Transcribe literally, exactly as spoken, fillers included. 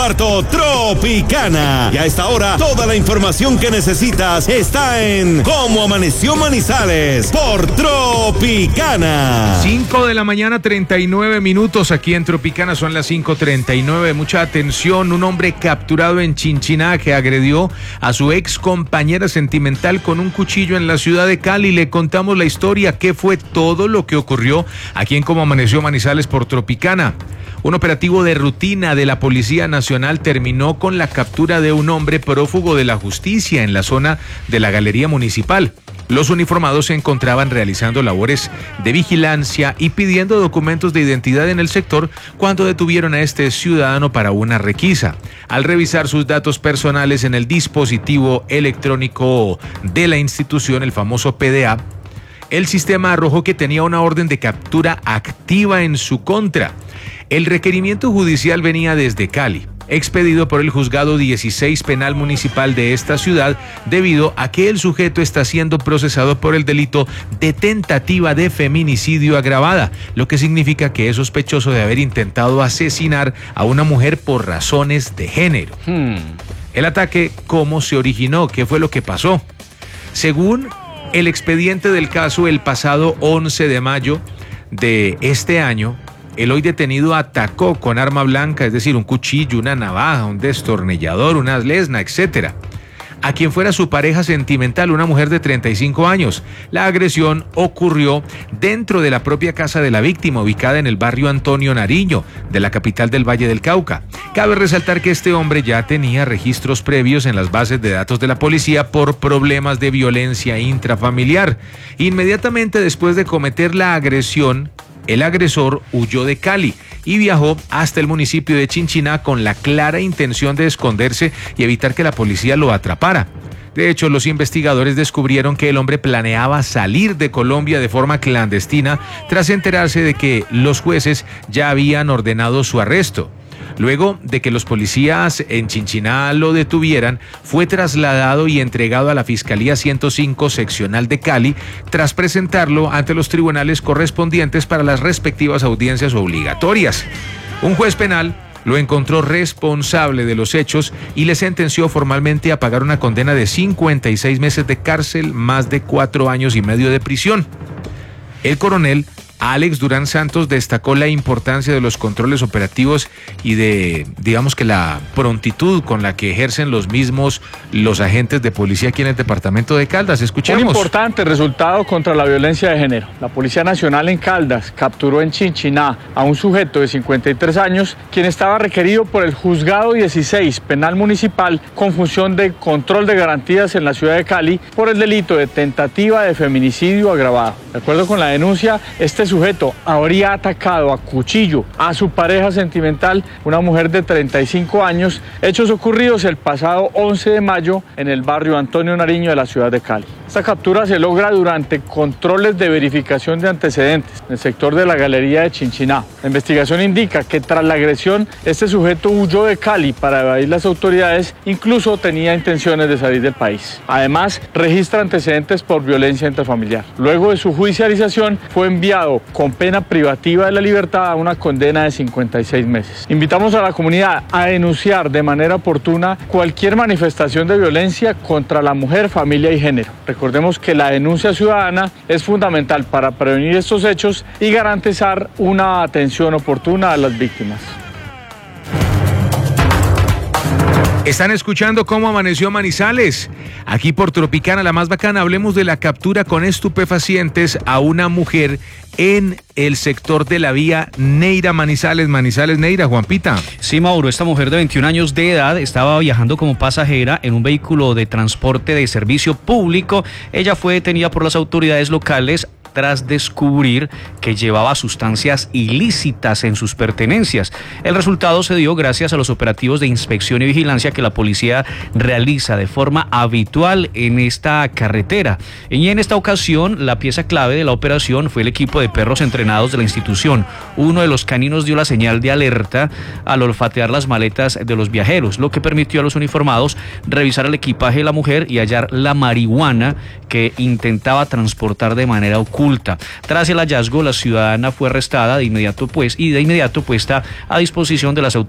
Cuarto Tropicana. Y a esta hora, toda la información que necesitas está en Cómo Amaneció Manizales por Tropicana. cinco de la mañana, treinta y nueve minutos. Aquí en Tropicana son las cinco treinta y nueve. Mucha atención. Un hombre capturado en Chinchiná que agredió a su ex compañera sentimental con un cuchillo en la ciudad de Cali. Le contamos la historia. ¿Qué fue todo lo que ocurrió aquí en Cómo Amaneció Manizales por Tropicana? Un operativo de rutina de la Policía Nacional terminó con la captura de un hombre prófugo de la justicia en la zona de la Galería Municipal. Los uniformados se encontraban realizando labores de vigilancia y pidiendo documentos de identidad en el sector cuando detuvieron a este ciudadano para una requisa. Al revisar sus datos personales en el dispositivo electrónico de la institución, el famoso P D A, el sistema arrojó que tenía una orden de captura activa en su contra. El requerimiento judicial venía desde Cali, expedido por el Juzgado dieciséis Penal Municipal de esta ciudad, debido a que el sujeto está siendo procesado por el delito de tentativa de feminicidio agravada, lo que significa que es sospechoso de haber intentado asesinar a una mujer por razones de género. Hmm. El ataque, ¿cómo se originó? ¿Qué fue lo que pasó? Según el expediente del caso, el pasado once de mayo de este año, el hoy detenido atacó con arma blanca, es decir, un cuchillo, una navaja, un destornillador, una lesna, etcétera, a quien fuera su pareja sentimental, una mujer de treinta y cinco años. La agresión ocurrió dentro de la propia casa de la víctima, ubicada en el barrio Antonio Nariño, de la capital del Valle del Cauca. Cabe resaltar que este hombre ya tenía registros previos en las bases de datos de la policía por problemas de violencia intrafamiliar. Inmediatamente después de cometer la agresión, el agresor huyó de Cali y viajó hasta el municipio de Chinchiná con la clara intención de esconderse y evitar que la policía lo atrapara. De hecho, los investigadores descubrieron que el hombre planeaba salir de Colombia de forma clandestina tras enterarse de que los jueces ya habían ordenado su arresto. Luego de que los policías en Chinchiná lo detuvieran, fue trasladado y entregado a la Fiscalía ciento cinco Seccional de Cali, tras presentarlo ante los tribunales correspondientes para las respectivas audiencias obligatorias. Un juez penal lo encontró responsable de los hechos y le sentenció formalmente a pagar una condena de cincuenta y seis meses de cárcel, más de cuatro años y medio de prisión. El coronel Alex Durán Santos destacó la importancia de los controles operativos y de, digamos que la prontitud con la que ejercen los mismos los agentes de policía aquí en el departamento de Caldas. Escuchemos. Un importante resultado contra la violencia de género. La Policía Nacional en Caldas capturó en Chinchiná a un sujeto de cincuenta y tres años, quien estaba requerido por el Juzgado dieciséis Penal Municipal con función de control de garantías en la ciudad de Cali por el delito de tentativa de feminicidio agravado. De acuerdo con la denuncia, este sujeto habría atacado a cuchillo a su pareja sentimental, una mujer de treinta y cinco años, hechos ocurridos el pasado once de mayo en el barrio Antonio Nariño de la ciudad de Cali. Esta captura se logra durante controles de verificación de antecedentes en el sector de la Galería de Chinchiná. La investigación indica que tras la agresión, este sujeto huyó de Cali para evadir las autoridades, incluso tenía intenciones de salir del país. Además, registra antecedentes por violencia intrafamiliar. Luego de su judicialización, fue enviado con pena privativa de la libertad a una condena de cincuenta y seis meses. Invitamos a la comunidad a denunciar de manera oportuna cualquier manifestación de violencia contra la mujer, familia y género. Recordemos que la denuncia ciudadana es fundamental para prevenir estos hechos y garantizar una atención oportuna a las víctimas. Están escuchando Cómo Amaneció Manizales. Aquí por Tropicana, la más bacana, hablemos de la captura con estupefacientes a una mujer en el sector de la vía Neira Manizales. Manizales, Neira, Juanpita. Sí, Mauro, esta mujer de veintiún años de edad estaba viajando como pasajera en un vehículo de transporte de servicio público. Ella fue detenida por las autoridades locales tras descubrir que llevaba sustancias ilícitas en sus pertenencias. El resultado se dio gracias a los operativos de inspección y vigilancia que la policía realiza de forma habitual en esta carretera. Y en esta ocasión, la pieza clave de la operación fue el equipo de perros entrenados de la institución. Uno de los caninos dio la señal de alerta al olfatear las maletas de los viajeros, lo que permitió a los uniformados revisar el equipaje de la mujer y hallar la marihuana que intentaba transportar de manera oculta. Tras el hallazgo, la ciudadana fue arrestada de inmediato pues y de inmediato puesta a disposición de las autoridades